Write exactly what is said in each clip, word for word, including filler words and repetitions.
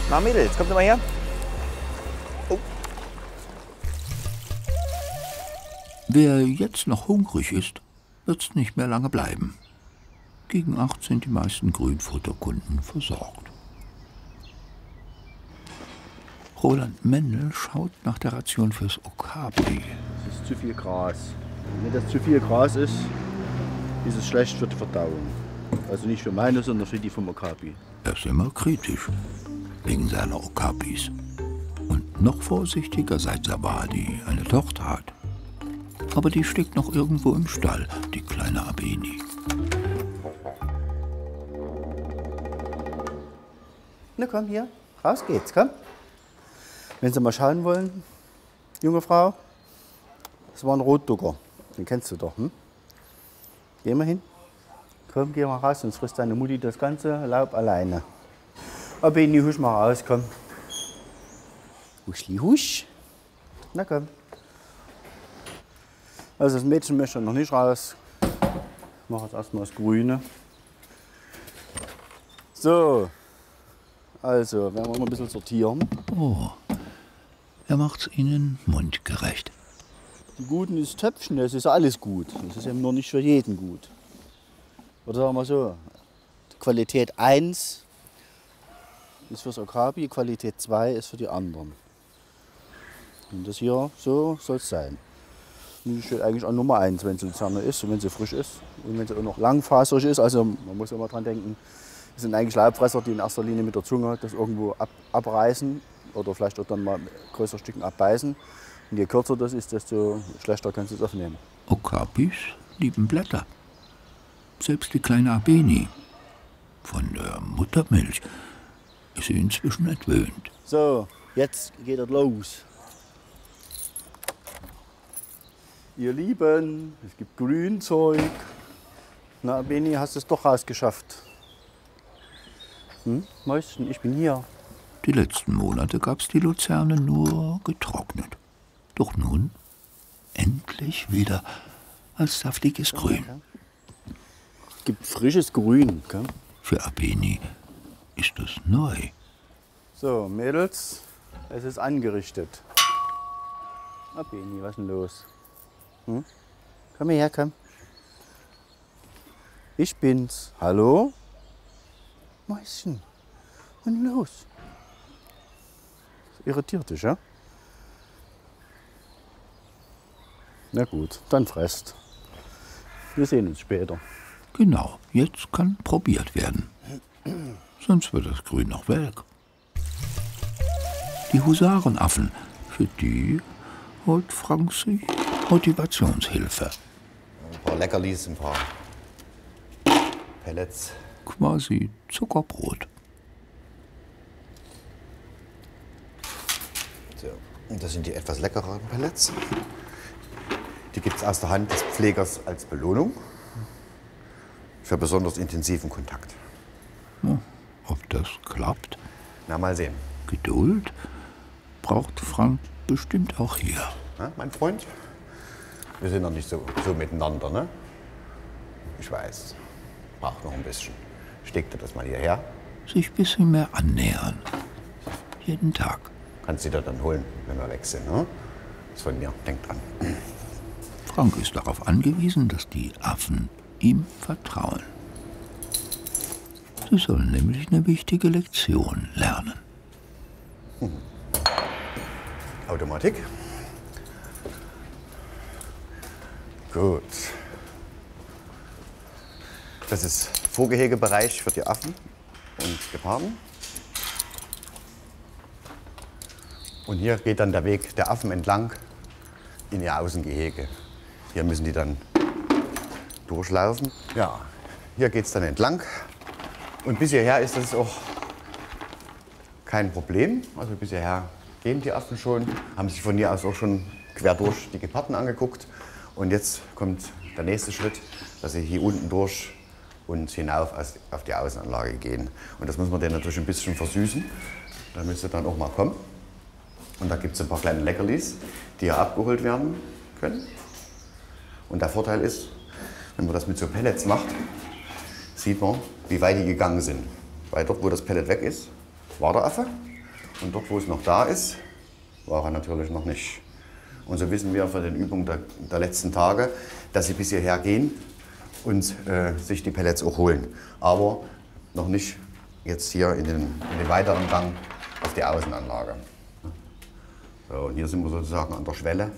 Na Mädels, kommt mal her. Oh. Wer jetzt noch hungrig ist, wird's nicht mehr lange bleiben. Gegen acht sind die meisten Grünfutterkunden versorgt. Roland Mendel schaut nach der Ration fürs Okapi. Das ist zu viel Gras. Wenn das zu viel Gras ist, ist es schlecht für die Verdauung. Also nicht für meine, sondern für die vom Okapi. Er ist immer kritisch, wegen seiner Okapis. Und noch vorsichtiger, seit Zawadi eine Tochter hat. Aber die steckt noch irgendwo im Stall, die kleine Abeni. Na komm, hier, raus geht's, komm. Wenn Sie mal schauen wollen, junge Frau, das war ein Rotducker. Den kennst du doch, hm? Geh mal hin. Komm, geh mal raus, sonst frisst deine Mutti das ganze Laub alleine. Abeni, husch mal raus, komm. Huschli, husch. Na komm. Also das Mädchen möchte noch nicht raus. Ich mache jetzt erstmal das Grüne. So. Also, werden wir mal ein bisschen sortieren. Oh, er macht's ihnen mundgerecht. Die Guten ist Töpfchen, das ist alles gut. Das ist eben nur nicht für jeden gut. Oder sagen wir so, Qualität eins ist fürs Okapi, Qualität zwei ist für die anderen. Und das hier, so soll es sein. Die steht eigentlich an Nummer eins, wenn sie Luzerner ist und wenn sie frisch ist. Und wenn sie auch noch langfaserig ist, also man muss immer dran denken, das sind eigentlich Laubfresser, die in erster Linie mit der Zunge das irgendwo ab, abreißen oder vielleicht auch dann mal größere Stücken abbeißen. Und je kürzer das ist, desto schlechter kannst du es aufnehmen. Okapis lieben Blätter. Selbst die kleine Abeni. Von der Muttermilch ist sie inzwischen entwöhnt. So, jetzt geht es los. Ihr Lieben, es gibt Grünzeug. Na, Abeni, hast du es doch rausgeschafft. Hm? Mäuschen, ich bin hier. Die letzten Monate gab's die Luzerne nur getrocknet. Doch nun endlich wieder als saftiges Grün. Es gibt frisches Grün. Gell? Für Abeni ist das neu. So, Mädels, es ist angerichtet. Abeni, was ist denn los? Hm? Komm her, komm. Ich bin's. Hallo? Mäuschen, was ist denn los? Das irritiert dich, ja? Na gut, dann fresst. Wir sehen uns später. Genau, jetzt kann probiert werden. Sonst wird das Grün noch welk. Die Husarenaffen, für die holt Frank sich Motivationshilfe. Ein paar Leckerlis, ein paar Pellets. Quasi Zuckerbrot. So, und das sind die etwas leckeren Pellets. Die gibt es aus der Hand des Pflegers als Belohnung für besonders intensiven Kontakt. Ja, ob das klappt? Na, mal sehen. Geduld braucht Frank bestimmt auch hier. Na, mein Freund? Wir sind noch nicht so, so miteinander, ne? Ich weiß. Braucht noch ein bisschen. Steck dir das mal hierher. Sich ein bisschen mehr annähern. Jeden Tag. Kannst du dir dann holen, wenn wir weg sind, ne? Das ist von mir. Denk dran. Frank ist darauf angewiesen, dass die Affen ihm vertrauen. Sie sollen nämlich eine wichtige Lektion lernen. Hm. Automatik. Gut. Das ist Vorgehegebereich für die Affen und Geparden. Und hier geht dann der Weg der Affen entlang in ihr Außengehege. Hier müssen die dann durchlaufen. Ja, hier geht es dann entlang. Und bis hierher ist das auch kein Problem. Also bis hierher gehen die Affen schon, haben sich von hier aus auch schon quer durch die Geparden angeguckt. Und jetzt kommt der nächste Schritt, dass sie hier unten durch und hinauf auf die Außenanlage gehen. Und das muss man denen natürlich ein bisschen versüßen, damit sie dann auch mal kommen. Und da gibt es ein paar kleine Leckerlis, die hier abgeholt werden können. Und der Vorteil ist, wenn man das mit so Pellets macht, sieht man, wie weit die gegangen sind. Weil dort, wo das Pellet weg ist, war der Affe. Und dort, wo es noch da ist, war er natürlich noch nicht. Und so wissen wir von den Übungen der, der letzten Tage, dass sie bis hierher gehen und äh, sich die Pellets auch holen. Aber noch nicht jetzt hier in den, in den weiteren Gang auf die Außenanlage. So, und hier sind wir sozusagen an der Schwelle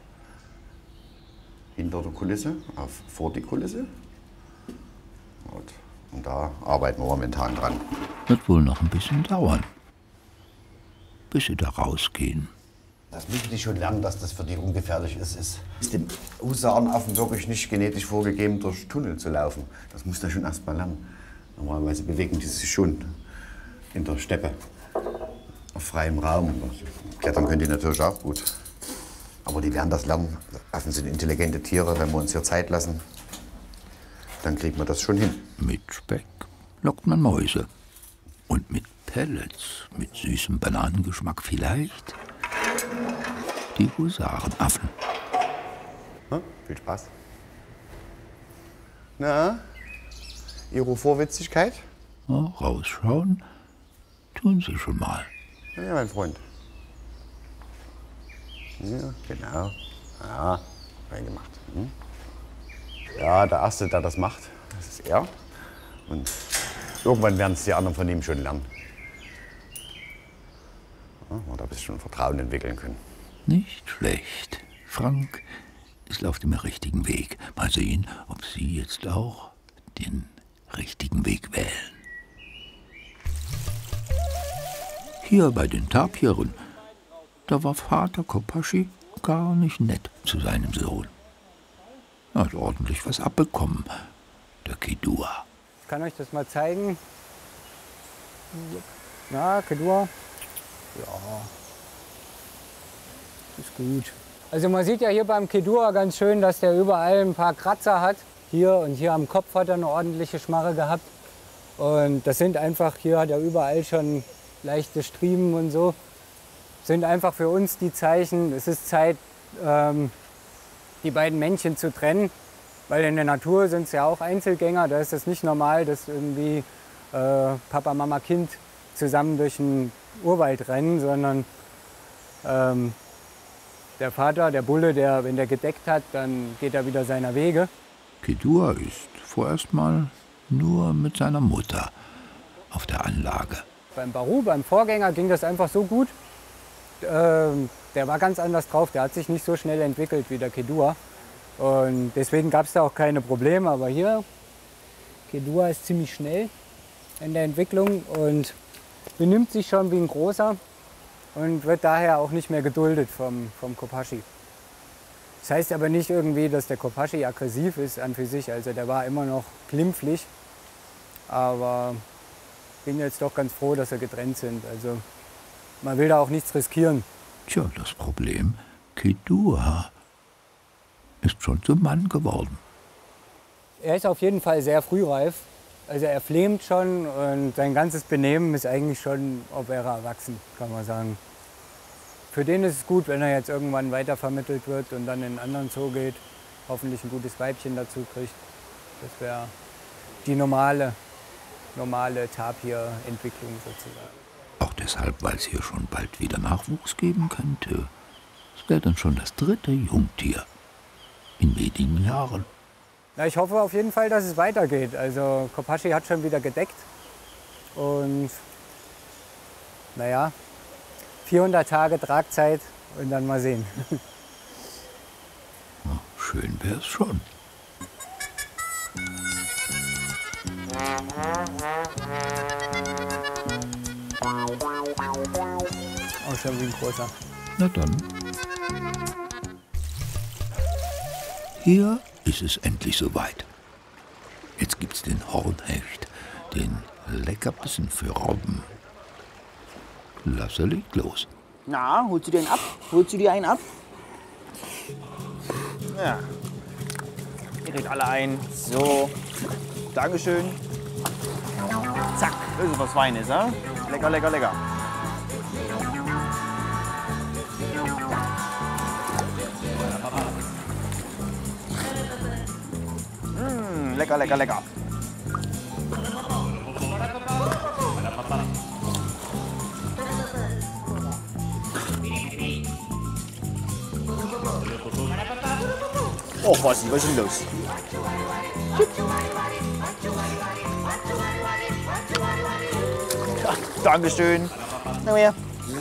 hinter der Kulisse, auf, vor die Kulisse. Und, und da arbeiten wir momentan dran. Wird wohl noch ein bisschen dauern, bis sie da rausgehen. Das müssen die schon lernen, dass das für die ungefährlich ist. Es ist dem Husarenaffen wirklich nicht genetisch vorgegeben, durch Tunnel zu laufen. Das muss der schon erst mal lernen. Normalerweise bewegen die sich schon in der Steppe, auf freiem Raum. Klettern können die natürlich auch gut. Aber die werden das lernen. Affen sind intelligente Tiere. Wenn wir uns hier Zeit lassen, dann kriegt man das schon hin. Mit Speck lockt man Mäuse. Und mit Pellets, mit süßem Bananengeschmack vielleicht die Husarenaffen. Hm? Viel Spaß. Na, Ihre Vorwitzigkeit? Ja, rausschauen tun sie schon mal. Ja, mein Freund. Ja, genau. Ja, reingemacht. Hm. Ja, der Erste, der das macht, das ist er. Und irgendwann werden es die anderen von ihm schon lernen. Ja, man da ein bisschen Vertrauen entwickeln können. Nicht schlecht. Frank ist auf dem richtigen Weg. Mal sehen, ob Sie jetzt auch den richtigen Weg wählen. Hier bei den Tapiren, da war Vater Kopaschi gar nicht nett zu seinem Sohn. Er hat ordentlich was abbekommen, der Kidua. Ich kann euch das mal zeigen. Na, Kidua. Ja, ist gut. Also man sieht ja hier beim Kidua ganz schön, dass der überall ein paar Kratzer hat. Hier und hier am Kopf hat er eine ordentliche Schmarre gehabt. Und das sind einfach, hier hat er überall schon leichte Striemen und so. Sind einfach für uns die Zeichen, es ist Zeit, ähm, die beiden Männchen zu trennen. Weil in der Natur sind es ja auch Einzelgänger, da ist es nicht normal, dass irgendwie äh, Papa, Mama, Kind zusammen durch den Urwald rennen, sondern ähm, der Vater, der Bulle, der, wenn der gedeckt hat, dann geht er wieder seiner Wege. Kidua ist vorerst mal nur mit seiner Mutter auf der Anlage. Beim Baru, beim Vorgänger, ging das einfach so gut. Ähm, der war ganz anders drauf, der hat sich nicht so schnell entwickelt wie der Kidua. Und deswegen gab es da auch keine Probleme. Aber hier, Kidua ist ziemlich schnell in der Entwicklung und benimmt sich schon wie ein großer und wird daher auch nicht mehr geduldet vom, vom Kopaschi. Das heißt aber nicht irgendwie, dass der Kopaschi aggressiv ist an für sich. Also der war immer noch glimpflich. Aber ich bin jetzt doch ganz froh, dass sie getrennt sind. Also man will da auch nichts riskieren. Tja, das Problem, Kidua ist schon zum Mann geworden. Er ist auf jeden Fall sehr frühreif. Also er flemt schon und sein ganzes Benehmen ist eigentlich schon, ob er erwachsen, kann man sagen. Für den ist es gut, wenn er jetzt irgendwann weitervermittelt wird und dann in einen anderen Zoo geht, hoffentlich ein gutes Weibchen dazu kriegt. Das wäre die normale, normale Tapir-Entwicklung sozusagen. Auch deshalb, weil es hier schon bald wieder Nachwuchs geben könnte. Es wäre dann schon das dritte Jungtier in wenigen Jahren. Na, ich hoffe auf jeden Fall, dass es weitergeht. Also Kopaschi hat schon wieder gedeckt und naja, vierhundert Tage Tragzeit und dann mal sehen. Ja, schön wäre es schon. Auch schon wie ein großer. Na dann. Hier ist es endlich soweit. Jetzt gibt's den Hornhecht, den Leckerbissen für Robben. Lasse legt los. Na, holst du dir einen ab? Holst du dir einen ab? Ja. Ihr kriegt alle ein. So. Dankeschön. Zack. Das ist was Feines, ja? Lecker, lecker, lecker. Mmh, lecker, lecker, lecker. Oh, was, was ist denn los? Ja, Dankeschön. Na her.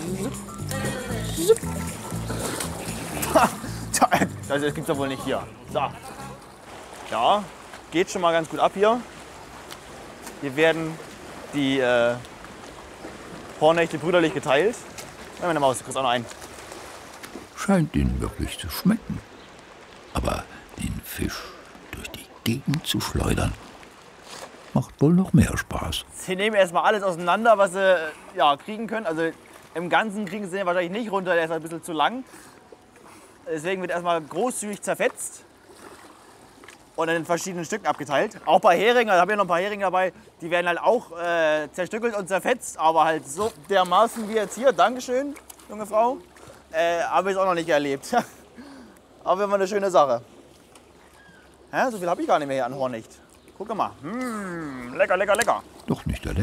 Ha, das gibt's doch wohl nicht hier. So. Ja, geht schon mal ganz gut ab hier. Hier werden die äh, Hornhechte brüderlich geteilt. Ja, meine Maus, du kriegst auch noch einen. Scheint ihnen wirklich zu schmecken. Aber den Fisch durch die Gegend zu schleudern, macht wohl noch mehr Spaß. Sie nehmen erstmal alles auseinander, was sie ja, kriegen können. Also im Ganzen kriegen sie den wahrscheinlich nicht runter, der ist ein bisschen zu lang. Deswegen wird erstmal großzügig zerfetzt und in verschiedenen Stücken abgeteilt. Auch bei Heringen, da habe ich noch ein paar Heringe dabei, die werden halt auch äh, zerstückelt und zerfetzt, aber halt so dermaßen wie jetzt hier. Dankeschön, junge Frau. Äh, habe ich es auch noch nicht erlebt. Aber immer eine schöne Sache. Hä? So viel habe ich gar nicht mehr hier an Hornhecht. Guck mal. Mmh, lecker, lecker, lecker. Doch nicht der